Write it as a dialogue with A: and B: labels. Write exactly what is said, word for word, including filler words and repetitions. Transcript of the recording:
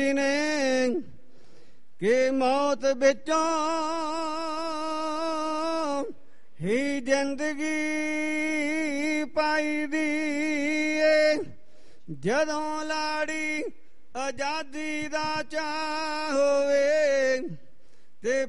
A: ਨੇ ਕਿ ਮੌਤ ਵਿੱਚੋਂ ਹੀ ਜ਼ਿੰਦਗੀ ਪਾਈ ਦੀ ਏ। ਜਦੋਂ ਲਾੜੀ ਆਜ਼ਾਦੀ ਦਾ ਚਾਅ ਹੋਵੇ ਤੇ